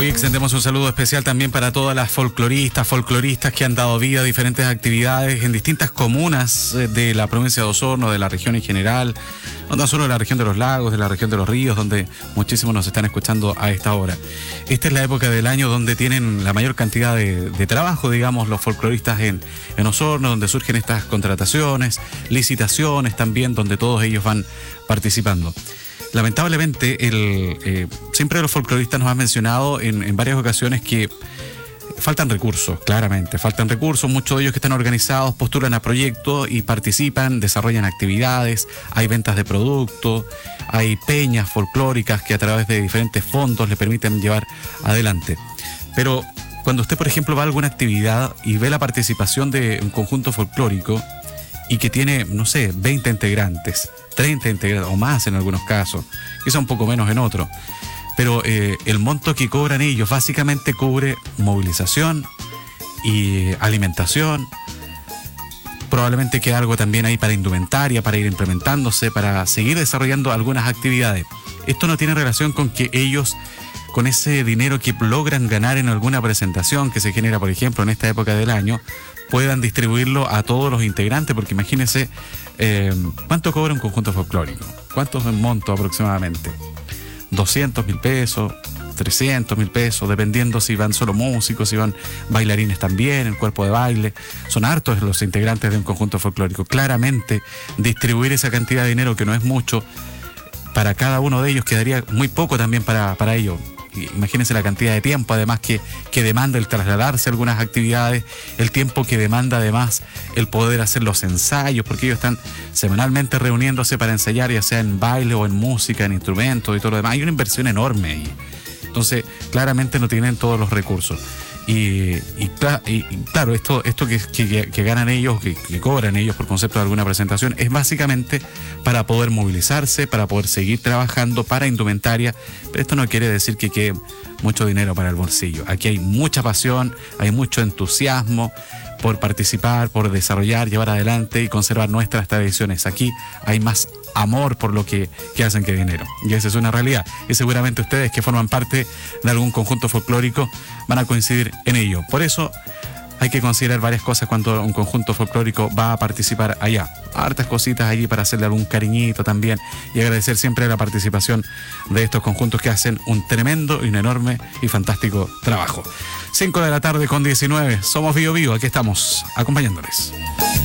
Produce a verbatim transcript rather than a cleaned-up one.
Hoy extendemos un saludo especial también para todas las folcloristas, folcloristas que han dado vida a diferentes actividades en distintas comunas de la provincia de Osorno, de la región en general, no tan solo de la región de los lagos, de la región de los ríos, donde muchísimos nos están escuchando a esta hora. Esta es la época del año donde tienen la mayor cantidad de, de trabajo, digamos, los folcloristas en, en Osorno, donde surgen estas contrataciones, licitaciones también, donde todos ellos van participando. Lamentablemente, el, eh, siempre los folcloristas nos han mencionado en, en varias ocasiones que faltan recursos, claramente, faltan recursos. Muchos de ellos que están organizados postulan a proyectos y participan, desarrollan actividades, hay ventas de productos, hay peñas folclóricas que a través de diferentes fondos le permiten llevar adelante. Pero cuando usted, por ejemplo, va a alguna actividad y ve la participación de un conjunto folclórico y que tiene, no sé, veinte integrantes, treinta integrantes o más en algunos casos, quizá un poco menos en otros, pero eh, el monto que cobran ellos básicamente cubre movilización y alimentación. Probablemente queda algo también ahí para indumentaria, para ir implementándose, para seguir desarrollando algunas actividades. Esto no tiene relación con que ellos, con ese dinero que logran ganar en alguna presentación que se genera, por ejemplo, en esta época del año, puedan distribuirlo a todos los integrantes, porque imagínense eh, cuánto cobra un conjunto folclórico, cuánto es el monto aproximadamente, doscientos mil pesos, trescientos mil pesos, dependiendo si van solo músicos, si van bailarines también, el cuerpo de baile. Son hartos los integrantes de un conjunto folclórico. Claramente, distribuir esa cantidad de dinero, que no es mucho, para cada uno de ellos quedaría muy poco también para, para ellos. Imagínense la cantidad de tiempo además que, que demanda el trasladarse a algunas actividades, el tiempo que demanda además el poder hacer los ensayos, porque ellos están semanalmente reuniéndose para ensayar, ya sea en baile o en música, en instrumentos y todo lo demás. Hay una inversión enorme ahí. Entonces, claramente no tienen todos los recursos. Y, y, y claro, esto, esto que, que, que ganan ellos, que, que cobran ellos por concepto de alguna presentación, es básicamente para poder movilizarse, para poder seguir trabajando, para indumentaria, pero esto no quiere decir que quede mucho dinero para el bolsillo. Aquí hay mucha pasión, hay mucho entusiasmo por participar, por desarrollar, llevar adelante y conservar nuestras tradiciones. Aquí hay más amor por lo que, que hacen que dinero. Y esa es una realidad. Y seguramente ustedes que forman parte de algún conjunto folclórico van a coincidir en ello. Por eso hay que considerar varias cosas cuando un conjunto folclórico va a participar allá. Hartas cositas allí para hacerle algún cariñito también y agradecer siempre la participación de estos conjuntos que hacen un tremendo y un enorme y fantástico trabajo. cinco de la tarde con diecinueve. Somos Bio Bio, aquí estamos acompañándoles.